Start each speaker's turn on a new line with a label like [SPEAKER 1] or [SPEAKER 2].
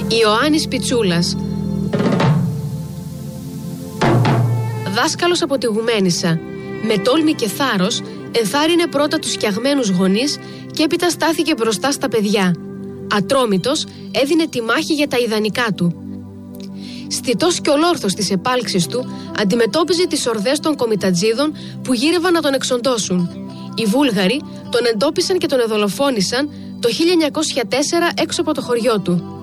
[SPEAKER 1] Ιωάννης Πιτσούλας. Δάσκαλος από τη Γουμαίνισσα. Με τόλμη και θάρρος ενθάρρυνε πρώτα τους σκιαγμένους γονείς και έπειτα στάθηκε μπροστά στα παιδιά. Ατρόμητος έδινε τη μάχη για τα ιδανικά του. Στιτός και ολόρθος της επάλξης του, αντιμετώπιζε τις ορδές των κομιτατζίδων που γύρευαν να τον εξοντώσουν. Οι Βούλγαροι τον εντόπισαν και τον εδολοφόνησαν το 1904 έξω από το χωριό του.